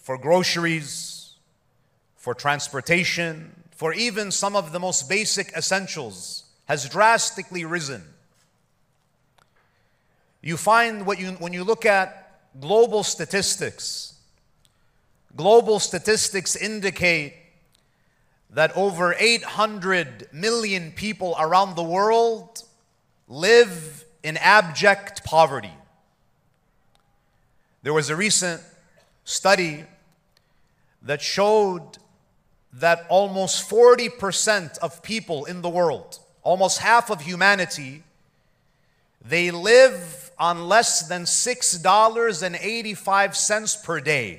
for groceries, for transportation, for even some of the most basic essentials has drastically risen. You find when you look at global statistics indicate that over 800 million people around the world live in abject poverty. There was a recent study that showed that almost 40% of people in the world, almost half of humanity, they live on less than $6.85 per day.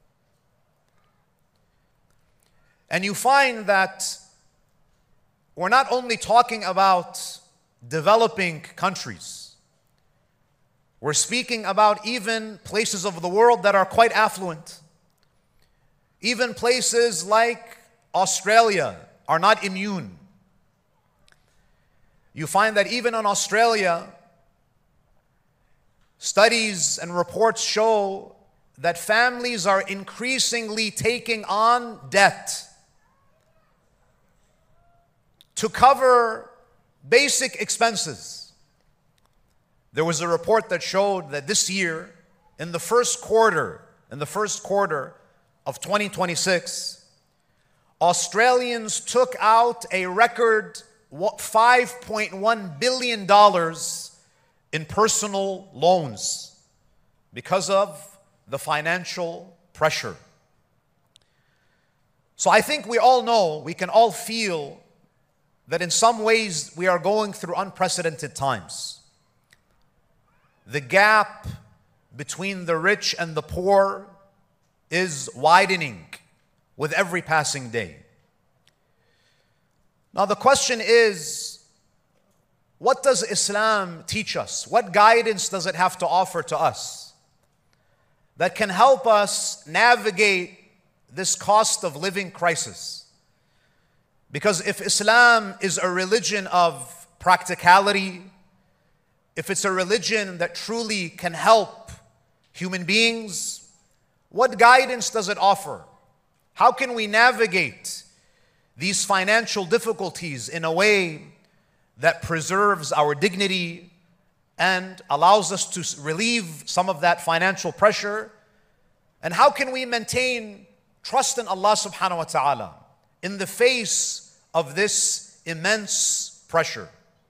And you find that we're not only talking about developing countries, we're speaking about even places of the world that are quite affluent. Even places like Australia are not immune. You find that even in Australia, studies and reports show that families are increasingly taking on debt to cover basic expenses. There was a report that showed that this year, in the first quarter of 2026, Australians took out a record $5.1 billion in personal loans because of the financial pressure. So I think we all know, we can all feel that in some ways we are going through unprecedented times. The gap between the rich and the poor is widening with every passing day. Now the question is, what does Islam teach us? What guidance does it have to offer to us that can help us navigate this cost of living crisis? Because if Islam is a religion of practicality, if it's a religion that truly can help human beings, what guidance does it offer? How can we navigate these financial difficulties in a way that preserves our dignity and allows us to relieve some of that financial pressure? And how can we maintain trust in Allah subhanahu wa ta'ala in the face of this immense pressure?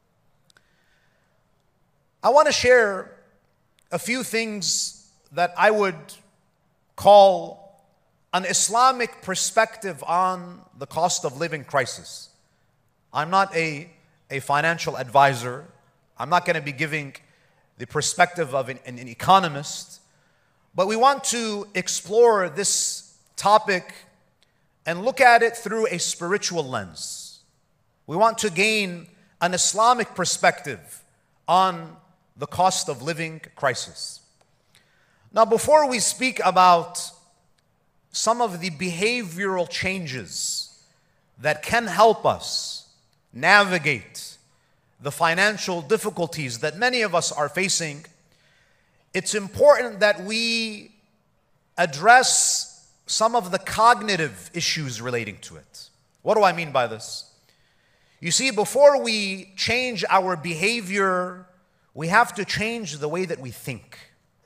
I want to share a few things that I would call an Islamic perspective on the cost of living crisis. I'm not a financial advisor. I'm not going to be giving the perspective of an economist, but we want to explore this topic and look at it through a spiritual lens. We want to gain an Islamic perspective on the cost of living crisis. Now, before we speak about some of the behavioral changes that can help us navigate the financial difficulties that many of us are facing, it's important that we address some of the cognitive issues relating to it. What do I mean by this? You see, before we change our behavior, we have to change the way that we think.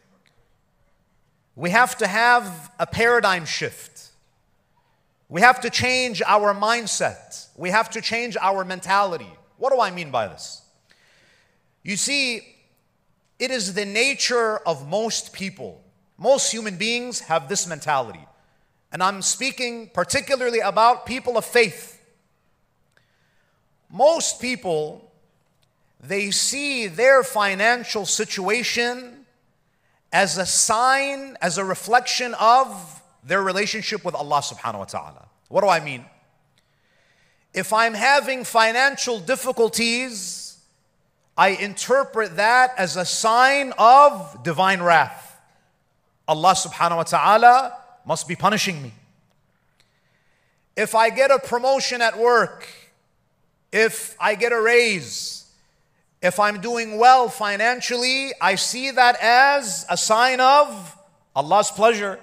We have to have a paradigm shift. We have to change our mindset. We have to change our mentality. What do I mean by this? You see, it is the nature of most people. Most human beings have this mentality. And I'm speaking particularly about people of faith. Most people, they see their financial situation as a sign, as a reflection of their relationship with Allah subhanahu wa ta'ala. What do I mean? If I'm having financial difficulties, I interpret that as a sign of divine wrath. Allah subhanahu wa ta'ala must be punishing me. If I get a promotion at work, if I get a raise, if I'm doing well financially, I see that as a sign of Allah's pleasure.